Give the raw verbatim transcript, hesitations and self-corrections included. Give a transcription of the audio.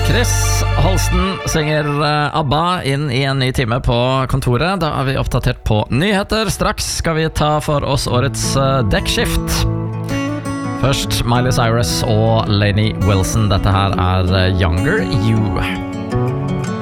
Chris Holsten synger ABBA inn i en ny time på kontoret. Da er vi oppdatert på nyheter. Straks skal vi ta for oss årets dekkskift. Først Miley Cyrus og Lainey Wilson. Dette her er Younger You.